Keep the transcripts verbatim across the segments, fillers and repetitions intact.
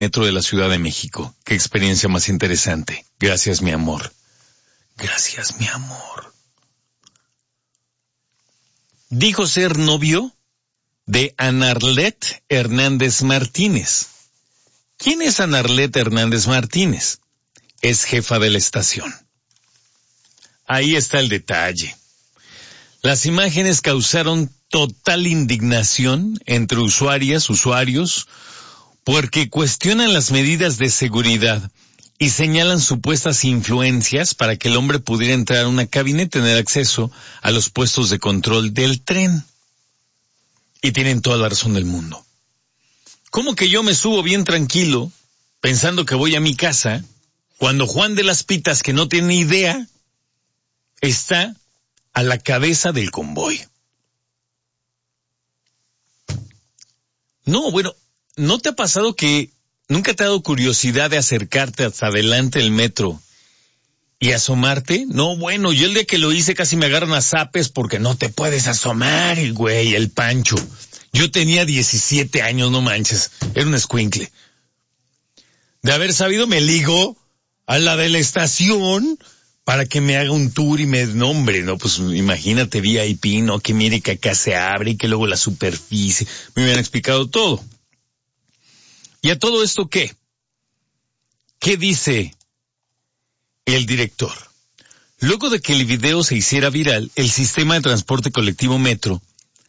metro de la Ciudad de México. Qué experiencia más interesante. Gracias, mi amor. Gracias, mi amor. Dijo ser novio de Anarlet Hernández Martínez. ¿Quién es Anarlet Hernández Martínez? Es jefa de la estación. Ahí está el detalle. Las imágenes causaron total indignación entre usuarias, usuarios, porque cuestionan las medidas de seguridad y señalan supuestas influencias para que el hombre pudiera entrar a una cabina y tener acceso a los puestos de control del tren. Y tienen toda la razón del mundo. ¿Cómo que yo me subo bien tranquilo, pensando que voy a mi casa, cuando Juan de las Pitas, que no tiene ni idea, está a la cabeza del convoy? No, bueno, ¿no te ha pasado que nunca te ha dado curiosidad de acercarte hasta adelante del metro y asomarte? No, bueno, yo el día que lo hice casi me agarran a zapes porque no te puedes asomar, el güey, el Pancho. Yo tenía diecisiete años, no manches, era un escuincle. De haber sabido me ligo a la de la estación para que me haga un tour y me nombre, no, pues imagínate V I P, no, que mire que acá se abre y que luego la superficie, me hubieran explicado todo. ¿Y a todo esto qué? ¿Qué dice el director? Luego de que el video se hiciera viral, el sistema de transporte colectivo Metro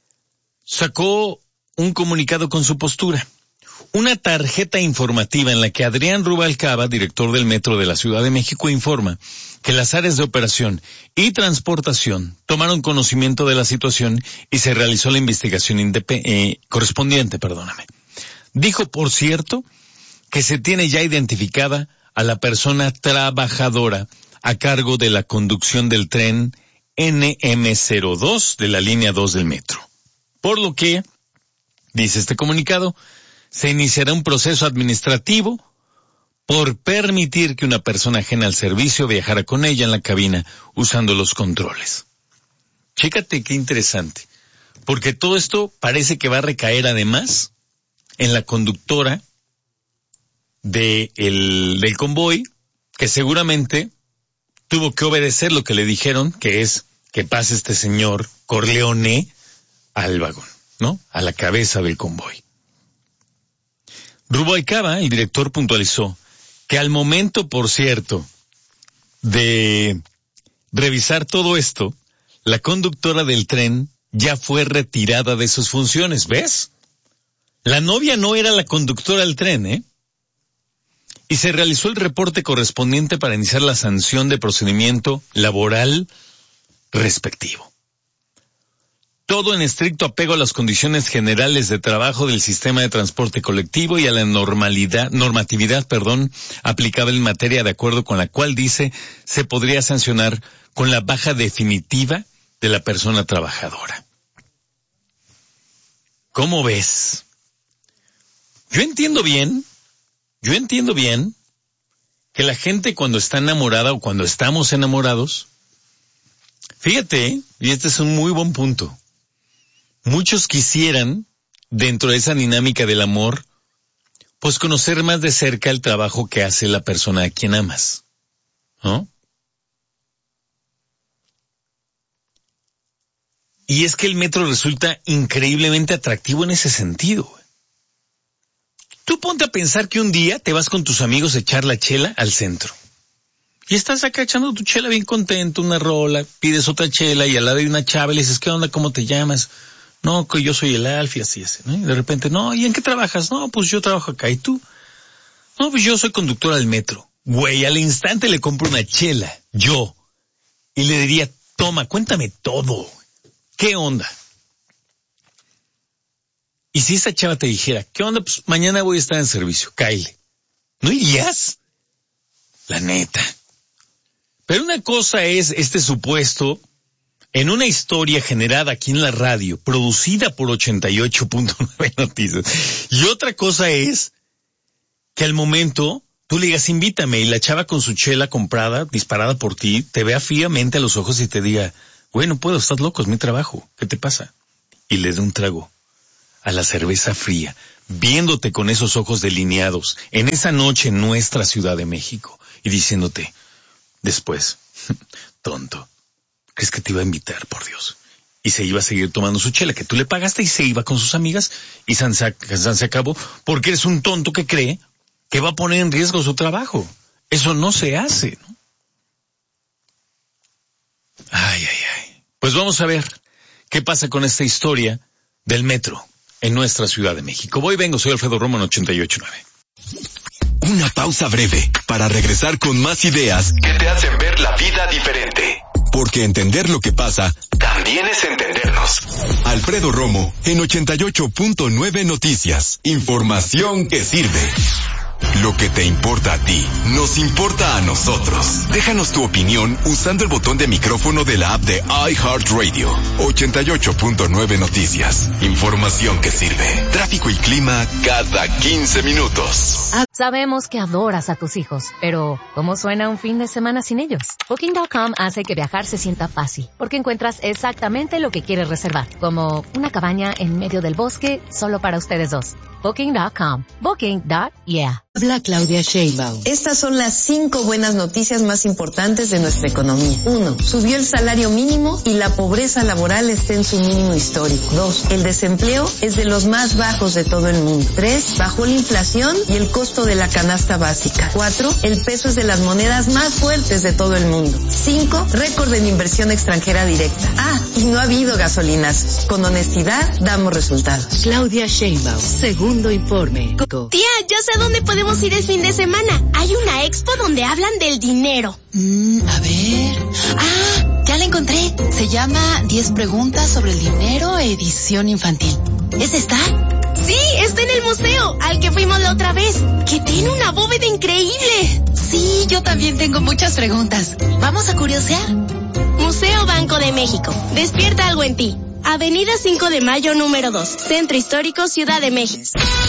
sacó un comunicado con su postura. Una tarjeta informativa en la que Adrián Rubalcaba, director del Metro de la Ciudad de México, informa que las áreas de operación y transportación tomaron conocimiento de la situación y se realizó la investigación indep- eh, correspondiente, perdóname. Dijo, por cierto, que se tiene ya identificada a la persona trabajadora a cargo de la conducción del tren N M cero dos de la línea dos del metro. Por lo que, dice este comunicado, se iniciará un proceso administrativo por permitir que una persona ajena al servicio viajara con ella en la cabina usando los controles. Chécate qué interesante, porque todo esto parece que va a recaer además en la conductora de el, del convoy, que seguramente tuvo que obedecer lo que le dijeron, que es que pase este señor Corleone al vagón, ¿no? A la cabeza del convoy. Rubalcaba, el director, puntualizó que al momento, por cierto, de revisar todo esto, la conductora del tren ya fue retirada de sus funciones, ¿ves? La novia no era la conductora del tren, ¿eh? Y se realizó el reporte correspondiente para iniciar la sanción de procedimiento laboral respectivo. Todo en estricto apego a las condiciones generales de trabajo del sistema de transporte colectivo y a la normalidad, normatividad, perdón, aplicable en materia, de acuerdo con la cual dice se podría sancionar con la baja definitiva de la persona trabajadora. ¿Cómo ves? Yo entiendo bien, yo entiendo bien que la gente cuando está enamorada o cuando estamos enamorados, fíjate, y este es un muy buen punto, muchos quisieran, dentro de esa dinámica del amor, pues conocer más de cerca el trabajo que hace la persona a quien amas, ¿no? Y es que el metro resulta increíblemente atractivo en ese sentido. Tú ponte a pensar que un día te vas con tus amigos a echar la chela al centro. Y estás acá echando tu chela bien contento, una rola, pides otra chela y al lado hay una chava y le dices, ¿qué onda? ¿Cómo te llamas? No, que yo soy el Alfie, así es, ¿no? Y de repente, no, ¿y en qué trabajas? No, pues yo trabajo acá, ¿y tú? No, pues yo soy conductora del metro. Güey, al instante le compro una chela, yo, y le diría, toma, cuéntame todo. ¿Qué onda? Y si esa chava te dijera, ¿qué onda? Pues mañana voy a estar en servicio, cáele. ¿No irías? La neta. Pero una cosa es este supuesto en una historia generada aquí en la radio, producida por ochenta y ocho punto nueve Noticias. Y otra cosa es que al momento tú le digas, invítame, y la chava con su chela comprada, disparada por ti, te vea fríamente a los ojos y te diga, güey, no puedo, estás loco, es mi trabajo, ¿qué te pasa? Y le dé un trago a la cerveza fría, viéndote con esos ojos delineados en esa noche en nuestra Ciudad de México y diciéndote, después, tonto, ¿crees que te iba a invitar, por Dios? Y se iba a seguir tomando su chela que tú le pagaste y se iba con sus amigas y san se, san se acabó porque eres un tonto que cree que va a poner en riesgo su trabajo. Eso no se hace, ¿no? Ay, ay, ay. Pues vamos a ver qué pasa con esta historia del metro en nuestra Ciudad de México. Voy, vengo, soy Alfredo Romo en ochenta y ocho punto nueve. Una pausa breve para regresar con más ideas que te hacen ver la vida diferente. Porque entender lo que pasa también es entendernos. Alfredo Romo en ochenta y ocho punto nueve Noticias. Información que sirve. Lo que te importa a ti, nos importa a nosotros. Déjanos tu opinión usando el botón de micrófono de la app de iHeartRadio. ochenta y ocho punto nueve Noticias. Información que sirve. Tráfico y clima cada quince minutos. Sabemos que adoras a tus hijos, pero ¿cómo suena un fin de semana sin ellos? Booking punto com hace que viajar se sienta fácil, porque encuentras exactamente lo que quieres reservar, como una cabaña en medio del bosque solo para ustedes dos. Booking punto com. Booking. Yeah. Habla Claudia Sheinbaum. Estas son las cinco buenas noticias más importantes de nuestra economía. Uno, subió el salario mínimo y la pobreza laboral está en su mínimo histórico. Dos, el desempleo es de los más bajos de todo el mundo. Tres, bajó la inflación y el costo de la canasta básica. Cuatro, el peso es de las monedas más fuertes de todo el mundo. Cinco, récord en inversión extranjera directa. Ah, y no ha habido gasolinazos. Con honestidad damos resultados. Claudia Sheinbaum, segundo informe. Tía, ya sé dónde podemos ir el fin de semana. Hay una expo donde hablan del dinero. Mm, a ver. Ah, ya la encontré. Se llama diez preguntas sobre el dinero, edición infantil. ¿Es esta? Sí, está en el museo, al que fuimos la otra vez, que tiene una bóveda increíble. Sí, yo también tengo muchas preguntas. ¿Vamos a curiosear? Museo Banco de México. Despierta algo en ti. Avenida cinco de Mayo, número dos. Centro Histórico, Ciudad de México.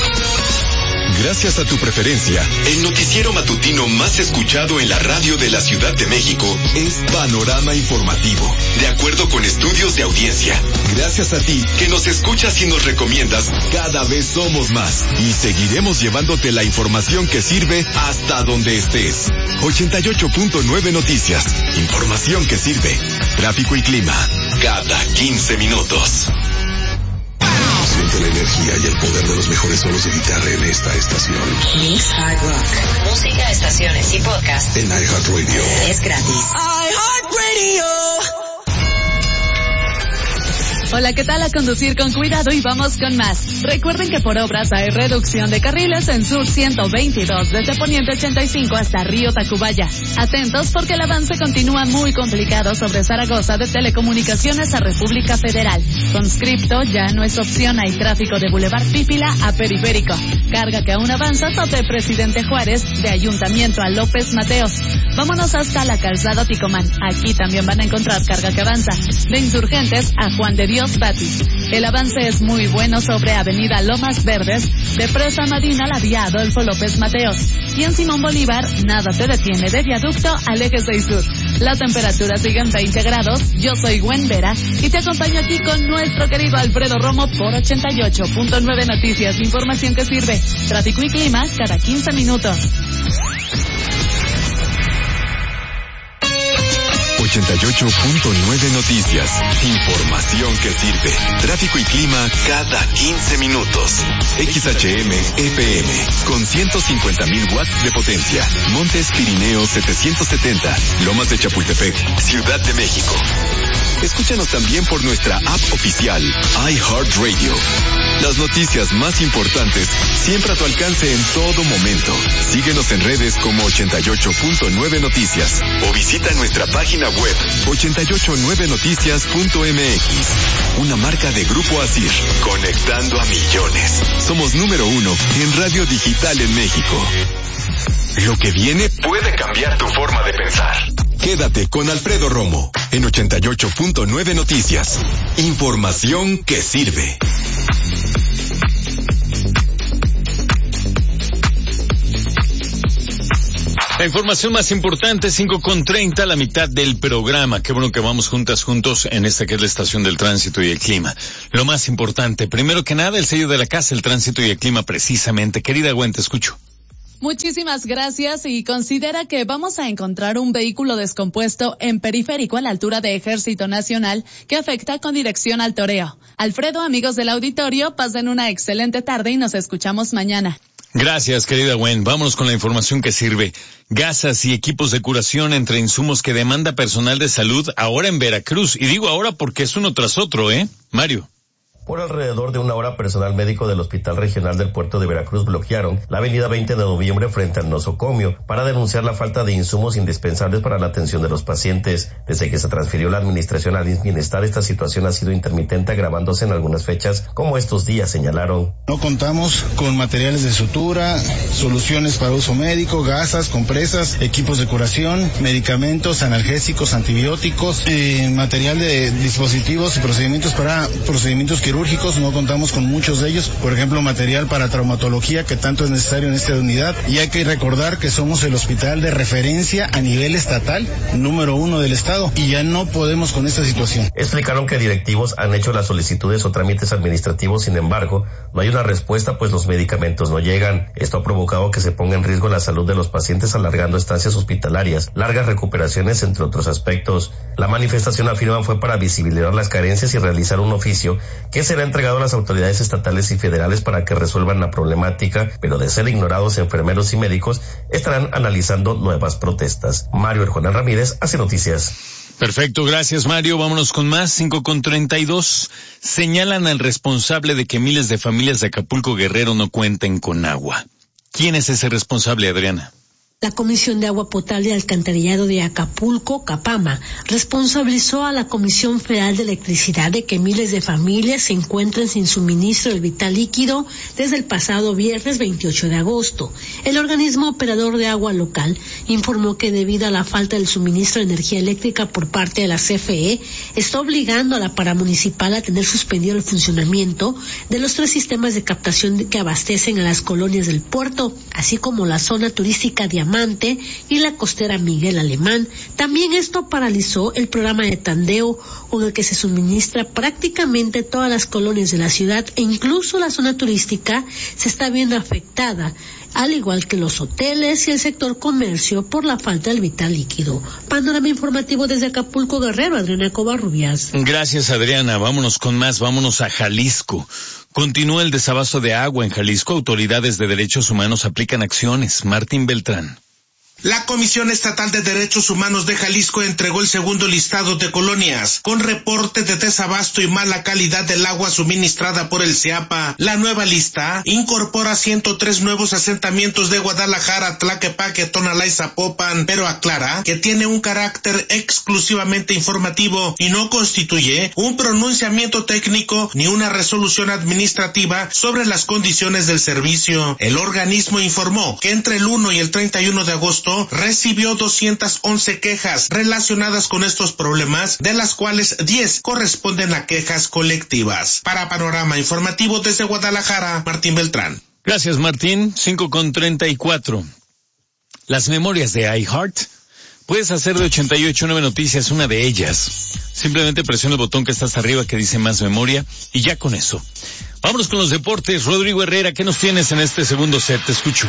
Gracias a tu preferencia, el noticiero matutino más escuchado en la radio de la Ciudad de México es Panorama Informativo, de acuerdo con estudios de audiencia. Gracias a ti, que nos escuchas y nos recomiendas, cada vez somos más y seguiremos llevándote la información que sirve hasta donde estés. ochenta y ocho punto nueve Noticias, información que sirve. Tráfico y clima, cada quince minutos. Siente la energía y el poder de los mejores solos de guitarra en esta estación. Mix Hard Rock. Música, estaciones y podcast. En iHeartRadio. Es gratis. iHeartRadio. Hola, ¿qué tal? A conducir con cuidado y vamos con más. Recuerden que por obras hay reducción de carriles en Sur ciento veintidós, desde Poniente ochenta y cinco hasta Río Tacubaya. Atentos porque el avance continúa muy complicado sobre Zaragoza de Telecomunicaciones a República Federal. Conscripto ya no es opción, hay tráfico de Boulevard Pípila a Periférico. Carga que aún avanza sobre Presidente Juárez de Ayuntamiento a López Mateos. Vámonos hasta la Calzada Ticomán. Aquí también van a encontrar carga que avanza de Insurgentes a Juan de Dios Batis. El avance es muy bueno sobre Avenida Lomas Verdes, de Presa Marina la vía Adolfo López Mateos. Y en Simón Bolívar, nada te detiene de Viaducto al Eje seis Sur. La temperatura sigue en veinte grados. Yo soy Gwen Vera y te acompaño aquí con nuestro querido Alfredo Romo por ochenta y ocho punto nueve Noticias. Información que sirve. Tráfico y clima cada quince minutos. ochenta y ocho punto nueve Noticias. Información que sirve. Tráfico y clima cada quince minutos. X H M F M con ciento cincuenta mil watts de potencia. Montes Pirineos setecientos setenta. Lomas de Chapultepec, Ciudad de México. Escúchanos también por nuestra app oficial iHeartRadio. Las noticias más importantes siempre a tu alcance en todo momento. Síguenos en redes como ochenta y ocho punto nueve Noticias o visita nuestra página web ochenta y ocho nueve noticias punto m x. Una marca de Grupo Asir, conectando a millones. Somos número uno en radio digital en México. Lo que viene puede cambiar tu forma de pensar. Quédate con Alfredo Romo en ochenta y ocho punto nueve Noticias. Información que sirve. La información más importante, cinco con treinta, la mitad del programa. Qué bueno que vamos juntas, juntos en esta que es la estación del tránsito y el clima. Lo más importante, primero que nada, el sello de la casa, el tránsito y el clima precisamente. Querida Gwen, te escucho. Muchísimas gracias y considera que vamos a encontrar un vehículo descompuesto en periférico a la altura de Ejército Nacional que afecta con dirección al Toreo. Alfredo, amigos del auditorio, pasen una excelente tarde y nos escuchamos mañana. Gracias, querida Gwen. Vámonos con la información que sirve. Gasas y equipos de curación entre insumos que demanda personal de salud ahora en Veracruz. Y digo ahora porque es uno tras otro, ¿eh? Mario. Por alrededor de una hora, personal médico del Hospital Regional del Puerto de Veracruz bloquearon la avenida veinte de noviembre frente al nosocomio para denunciar la falta de insumos indispensables para la atención de los pacientes. Desde que se transfirió la administración al I M S S Bienestar, esta situación ha sido intermitente, agravándose en algunas fechas, como estos días, señalaron. No contamos con materiales de sutura, soluciones para uso médico, gasas, compresas, equipos de curación, medicamentos, analgésicos, antibióticos, eh, material de dispositivos y procedimientos para procedimientos quirúrgicos. quirúrgicos, no contamos con muchos de ellos, por ejemplo, material para traumatología que tanto es necesario en esta unidad, y hay que recordar que somos el hospital de referencia a nivel estatal, número uno del estado, y ya no podemos con esta situación. Explicaron que directivos han hecho las solicitudes o trámites administrativos, sin embargo, no hay una respuesta pues los medicamentos no llegan. Esto ha provocado que se ponga en riesgo la salud de los pacientes, alargando estancias hospitalarias, largas recuperaciones, entre otros aspectos. La manifestación, afirman, fue para visibilizar las carencias y realizar un oficio que será entregado a las autoridades estatales y federales para que resuelvan la problemática, pero de ser ignorados, enfermeros y médicos estarán analizando nuevas protestas. Mario Erjonal Ramírez hace noticias. Perfecto, gracias Mario. Vámonos con más. Cinco con treinta y dos. Señalan al responsable de que miles de familias de Acapulco Guerrero no cuenten con agua. ¿Quién es ese responsable, Adriana? La Comisión de Agua Potable y Alcantarillado de Acapulco, Capama, responsabilizó a la Comisión Federal de Electricidad de que miles de familias se encuentran sin suministro del vital líquido desde el pasado viernes veintiocho de agosto. El organismo operador de agua local informó que debido a la falta del suministro de energía eléctrica por parte de la C F E, está obligando a la paramunicipal a tener suspendido el funcionamiento de los tres sistemas de captación que abastecen a las colonias del puerto, así como la zona turística Diamante y la costera Miguel Alemán. También esto paralizó el programa de tandeo con el que se suministra prácticamente todas las colonias de la ciudad, e incluso la zona turística se está viendo afectada, al igual que los hoteles y el sector comercio, por la falta del vital líquido. Panorama informativo desde Acapulco Guerrero, Adriana Covarrubias. Gracias, Adriana. Vámonos con más, vámonos a Jalisco. Continúa el desabasto de agua en Jalisco. Autoridades de derechos humanos aplican acciones. Martín Beltrán. La Comisión Estatal de Derechos Humanos de Jalisco entregó el segundo listado de colonias con reporte de desabasto y mala calidad del agua suministrada por el CIAPA. La nueva lista incorpora ciento tres nuevos asentamientos de Guadalajara, Tlaquepaque, Tonalá y Zapopan, pero aclara que tiene un carácter exclusivamente informativo y no constituye un pronunciamiento técnico ni una resolución administrativa sobre las condiciones del servicio. El organismo informó que entre el uno y el treinta y uno de agosto recibió doscientas once quejas relacionadas con estos problemas, de las cuales diez corresponden a quejas colectivas. Para Panorama Informativo desde Guadalajara, Martín Beltrán. Gracias, Martín. Cinco con treinta y cuatro. Las memorias de iHeart. Puedes hacer de ochenta y ocho nueve Noticias una de ellas. Simplemente presiona el botón que está hasta arriba que dice más memoria y ya con eso. Vámonos con los deportes. Rodrigo Herrera, ¿qué nos tienes en este segundo set? Te escucho.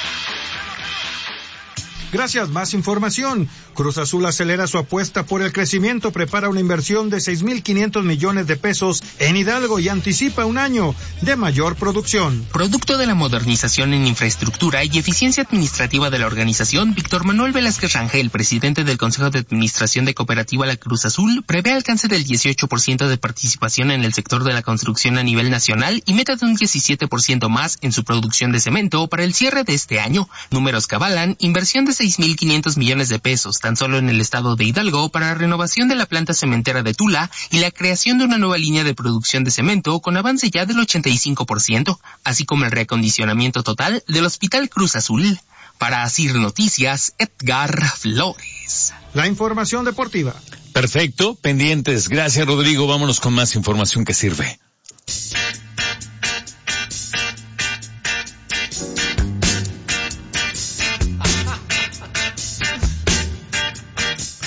Gracias, más información. Cruz Azul acelera su apuesta por el crecimiento, prepara una inversión de seis mil quinientos millones de pesos en Hidalgo y anticipa un año de mayor producción. Producto de la modernización en infraestructura y eficiencia administrativa de la organización, Víctor Manuel Velázquez Rangel, presidente del Consejo de Administración de Cooperativa La Cruz Azul, prevé alcance del dieciocho por ciento de participación en el sector de la construcción a nivel nacional y meta de un diecisiete por ciento más en su producción de cemento para el cierre de este año. Números que avalan inversión de seis mil quinientos millones de pesos tan solo en el estado de Hidalgo para la renovación de la planta cementera de Tula y la creación de una nueva línea de producción de cemento con avance ya del ochenta y cinco por ciento, así como el reacondicionamiento total del Hospital Cruz Azul. Para Asir Noticias, Edgar Flores. La información deportiva. Perfecto, pendientes. Gracias, Rodrigo. Vámonos con más información que sirve.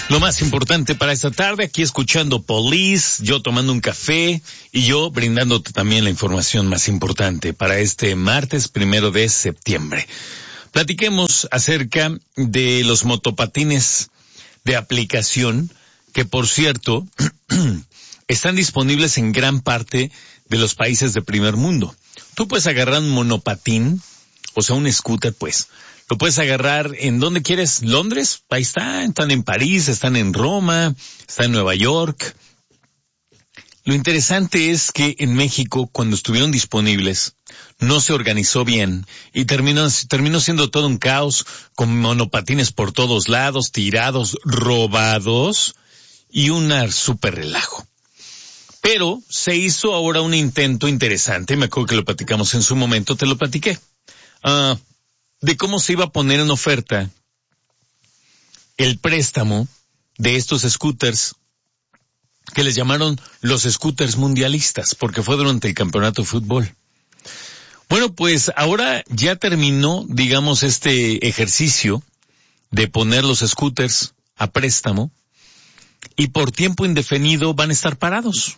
Lo más importante para esta tarde, aquí escuchando Police, yo tomando un café y yo brindándote también la información más importante para este martes primero de septiembre. Platiquemos acerca de los motopatines de aplicación que, por cierto, están disponibles en gran parte de los países de primer mundo. Tú puedes agarrar un monopatín, o sea, un scooter, pues. Lo puedes agarrar en donde quieres. Londres, ahí está. Están en París, están en Roma, están en Nueva York. Lo interesante es que en México, cuando estuvieron disponibles, no se organizó bien y terminó, terminó siendo todo un caos, con monopatines por todos lados, tirados, robados y un súper relajo. Pero se hizo ahora un intento interesante, me acuerdo que lo platicamos en su momento, te lo platiqué. Ah... Uh, de cómo se iba a poner en oferta el préstamo de estos scooters que les llamaron los scooters mundialistas, porque fue durante el campeonato de fútbol. Bueno, pues ahora ya terminó, digamos, este ejercicio de poner los scooters a préstamo y por tiempo indefinido van a estar parados.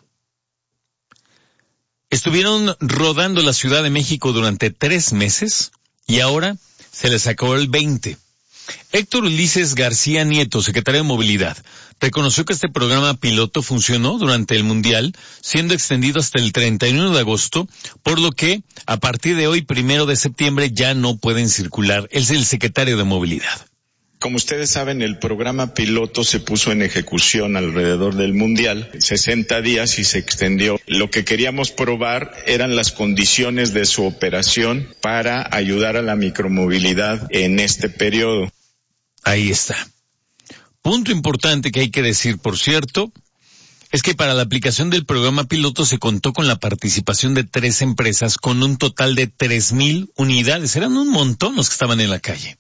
Estuvieron rodando la Ciudad de México durante tres meses y ahora se les acabó el veinte. Héctor Ulises García Nieto, secretario de Movilidad, reconoció que este programa piloto funcionó durante el Mundial, siendo extendido hasta el treinta y uno de agosto, por lo que a partir de hoy, primero de septiembre, ya no pueden circular. Él es el secretario de Movilidad. Como ustedes saben, el programa piloto se puso en ejecución alrededor del Mundial, sesenta días y se extendió. Lo que queríamos probar eran las condiciones de su operación para ayudar a la micromovilidad en este periodo. Ahí está. Punto importante que hay que decir, por cierto, es que para la aplicación del programa piloto se contó con la participación de tres empresas con un total de tres mil unidades. Eran un montón los que estaban en la calle.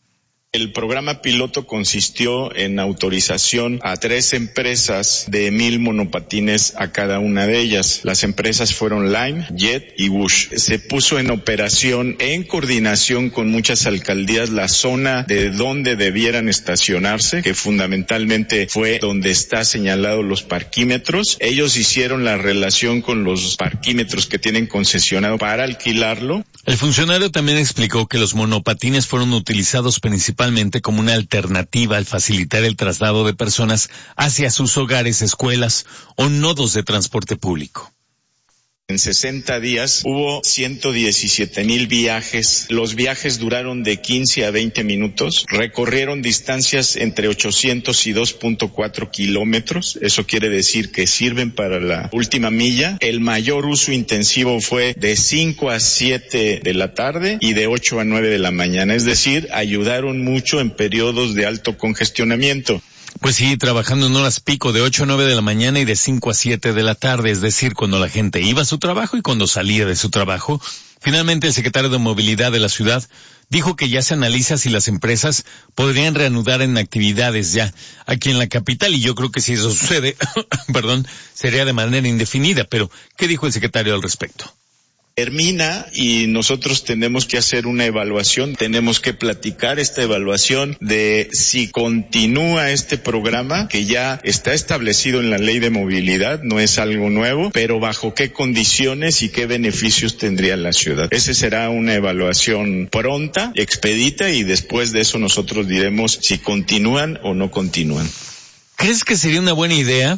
El programa piloto consistió en autorización a tres empresas de mil monopatines a cada una de ellas. Las empresas fueron Lime, Jet y Bush. Se puso en operación en coordinación con muchas alcaldías la zona de donde debieran estacionarse, que fundamentalmente fue donde está señalado los parquímetros. Ellos hicieron la relación con los parquímetros que tienen concesionado para alquilarlo. El funcionario también explicó que los monopatines fueron utilizados principalmente como una alternativa al facilitar el traslado de personas hacia sus hogares, escuelas o nodos de transporte público. En sesenta días hubo ciento diecisiete mil viajes. Los viajes duraron de quince a veinte minutos. Recorrieron distancias entre ochocientos y dos punto cuatro kilómetros. Eso quiere decir que sirven para la última milla. El mayor uso intensivo fue de cinco a siete de la tarde y de ocho a nueve de la mañana. Es decir, ayudaron mucho en periodos de alto congestionamiento. Pues sí, trabajando en horas pico de ocho a nueve de la mañana y de cinco a siete de la tarde, es decir, cuando la gente iba a su trabajo y cuando salía de su trabajo. Finalmente, el secretario de Movilidad de la ciudad dijo que ya se analiza si las empresas podrían reanudar en actividades ya aquí en la capital, y yo creo que si eso sucede, perdón, sería de manera indefinida. Pero, ¿qué dijo el secretario al respecto? Termina y nosotros tenemos que hacer una evaluación, tenemos que platicar esta evaluación de si continúa este programa que ya está establecido en la ley de movilidad, no es algo nuevo, pero bajo qué condiciones y qué beneficios tendría la ciudad. Esa será una evaluación pronta, expedita, y después de eso nosotros diremos si continúan o no continúan. ¿Crees que sería una buena idea?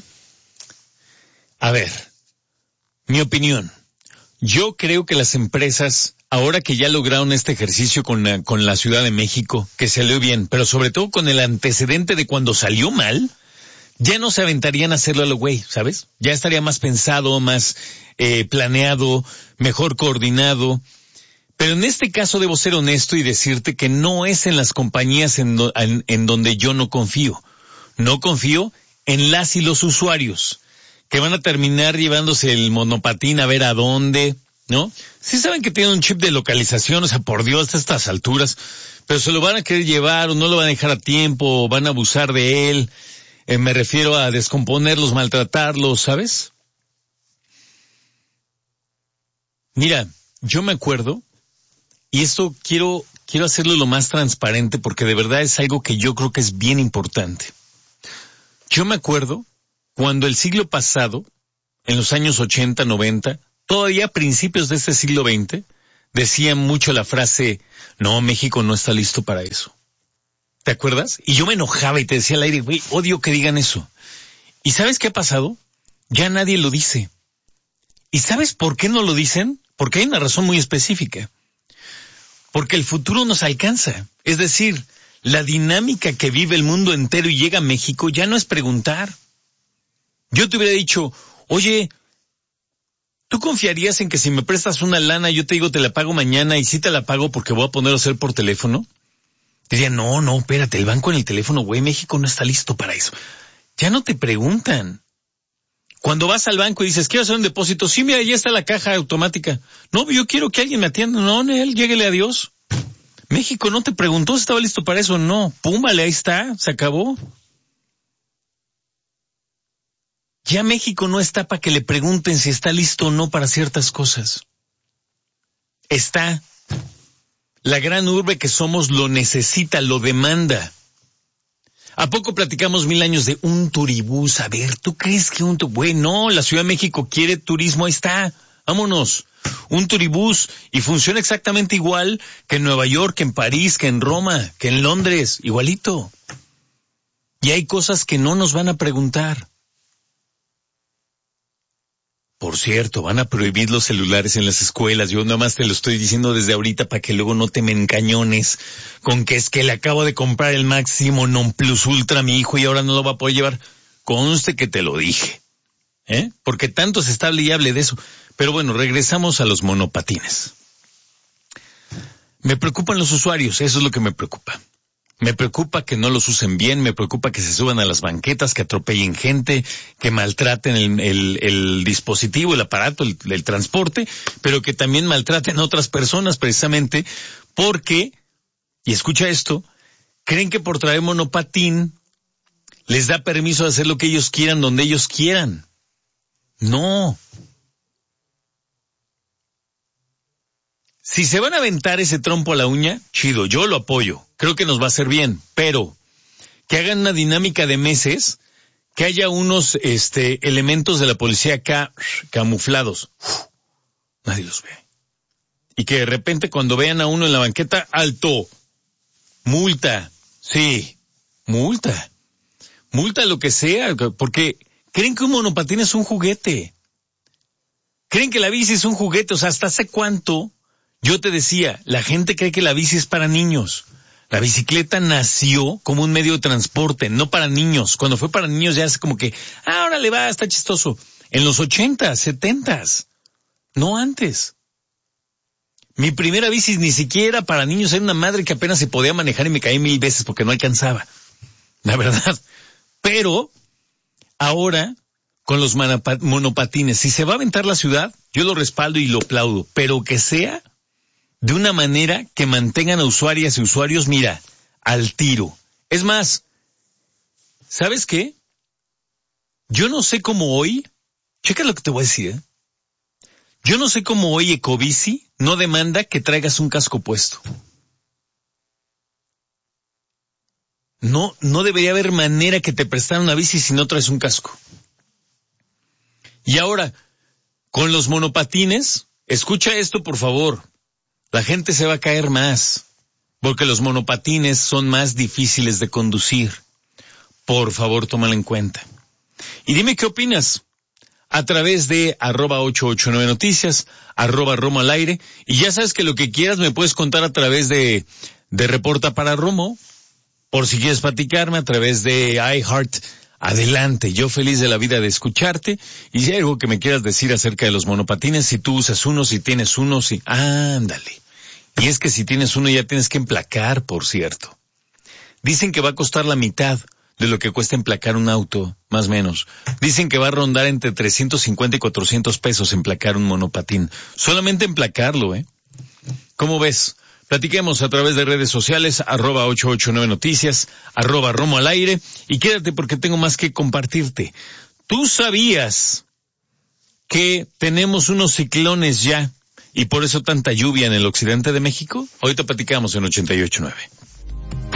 A ver, mi opinión. Yo creo que las empresas, ahora que ya lograron este ejercicio con la, con la Ciudad de México, que salió bien, pero sobre todo con el antecedente de cuando salió mal, ya no se aventarían a hacerlo a lo güey, ¿sabes? Ya estaría más pensado, más eh, planeado, mejor coordinado. Pero en este caso debo ser honesto y decirte que no es en las compañías en, do, en, en donde yo no confío. No confío en las y los usuarios, que van a terminar llevándose el monopatín a ver a dónde, ¿no? Sí saben que tienen un chip de localización, o sea, por Dios, a estas alturas, pero se lo van a querer llevar o no lo van a dejar a tiempo, o van a abusar de él. Eh, me refiero a descomponerlos, maltratarlos, ¿sabes? Mira, yo me acuerdo, y esto quiero, quiero hacerlo lo más transparente porque de verdad es algo que yo creo que es bien importante. Yo me acuerdo cuando el siglo pasado, en los años ochenta, noventa, todavía a principios de este siglo veinte, decían mucho la frase, no, México no está listo para eso. ¿Te acuerdas? Y yo me enojaba y te decía al aire, güey, odio que digan eso. ¿Y sabes qué ha pasado? Ya nadie lo dice. ¿Y sabes por qué no lo dicen? Porque hay una razón muy específica. Porque el futuro nos alcanza. Es decir, la dinámica que vive el mundo entero y llega a México ya no es preguntar. Yo te hubiera dicho, oye, ¿tú confiarías en que si me prestas una lana, yo te digo te la pago mañana y sí te la pago porque voy a ponerlo a hacer por teléfono? Te diría, no, no, espérate, el banco en el teléfono, güey, México no está listo para eso. Ya no te preguntan. Cuando vas al banco y dices, quiero hacer un depósito, sí, mira, ya está la caja automática. No, yo quiero que alguien me atienda. No, él, lléguele a Dios. México no te preguntó si estaba listo para eso. No, púmbale, ahí está, se acabó. Ya México no está para que le pregunten si está listo o no para ciertas cosas. Está. La gran urbe que somos lo necesita, lo demanda. ¿A poco platicamos mil años de un turibús? A ver, ¿tú crees que un turibús? Bueno, la Ciudad de México quiere turismo, ahí está. Vámonos. Un turibús y funciona exactamente igual que en Nueva York, que en París, que en Roma, que en Londres, igualito. Y hay cosas que no nos van a preguntar. Por cierto, van a prohibir los celulares en las escuelas. Yo nada más te lo estoy diciendo desde ahorita para que luego no te me encañones con que es que le acabo de comprar el máximo non plus ultra a mi hijo y ahora no lo va a poder llevar. Conste que te lo dije, ¿eh? Porque tanto se está hable y hable de eso. Pero bueno, regresamos a los monopatines. Me preocupan los usuarios, eso es lo que me preocupa. Me preocupa que no los usen bien, me preocupa que se suban a las banquetas, que atropellen gente, que maltraten el, el, el dispositivo, el aparato, el, el transporte, pero que también maltraten a otras personas precisamente porque, y escucha esto, creen que por traer monopatín les da permiso de hacer lo que ellos quieran, donde ellos quieran. No. Si se van a aventar ese trompo a la uña, chido, yo lo apoyo. Creo que nos va a hacer bien, pero que hagan una dinámica de meses, que haya unos este elementos de la policía acá camuflados. Uf, nadie los ve. Y que de repente cuando vean a uno en la banqueta, alto, multa, sí, multa. Multa lo que sea, porque creen que un monopatín es un juguete. Creen que la bici es un juguete, o sea, ¿hasta hace cuánto? Yo te decía, la gente cree que la bici es para niños. La bicicleta nació como un medio de transporte, no para niños. Cuando fue para niños ya es como que, ah, ahora le va, está chistoso. En los ochentas, setentas, no antes. Mi primera bici ni siquiera para niños, era una madre que apenas se podía manejar y me caí mil veces porque no alcanzaba. La verdad. Pero, ahora, con los monopatines, si se va a aventar la ciudad, yo lo respaldo y lo aplaudo, pero que sea de una manera que mantengan a usuarias y usuarios, mira, al tiro. Es más, ¿sabes qué? Yo no sé cómo hoy, checa lo que te voy a decir, ¿eh? Yo no sé cómo hoy Ecobici no demanda que traigas un casco puesto. No, no debería haber manera que te prestaran una bici si no traes un casco. Y ahora, con los monopatines, escucha esto por favor. La gente se va a caer más, porque los monopatines son más difíciles de conducir. Por favor, tómalo en cuenta. Y dime qué opinas, a través de arroba ocho ocho nueve noticias, arroba Romo al aire, y ya sabes que lo que quieras me puedes contar a través de, de Reporta para Romo, por si quieres platicarme a través de iHeart. Adelante, yo feliz de la vida de escucharte, y si hay algo que me quieras decir acerca de los monopatines, si tú usas uno, si tienes uno, si... ándale. Y es que si tienes uno ya tienes que emplacar, por cierto. Dicen que va a costar la mitad de lo que cuesta emplacar un auto, más o menos. Dicen que va a rondar entre trescientos cincuenta y cuatrocientos pesos emplacar un monopatín. Solamente emplacarlo, ¿eh? ¿Cómo ves? Platiquemos a través de redes sociales, arroba ocho ocho nueve noticias, arroba Romo al aire, y quédate porque tengo más que compartirte. ¿Tú sabías que tenemos unos ciclones ya y por eso tanta lluvia en el occidente de México? Ahorita platicamos en ochenta y ocho nueve.